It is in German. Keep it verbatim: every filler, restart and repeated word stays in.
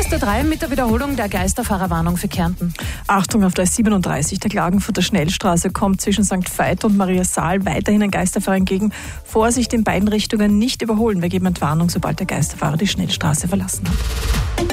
der drei mit der Wiederholung der Geisterfahrerwarnung für Kärnten. Achtung auf der S siebenunddreißig, der Klagenfurter Schnellstraße kommt zwischen Sankt Veit und Maria Saal weiterhin ein Geisterfahrer entgegen. Vorsicht in beiden Richtungen, nicht überholen. Wir geben Entwarnung, sobald der Geisterfahrer die Schnellstraße verlassen hat.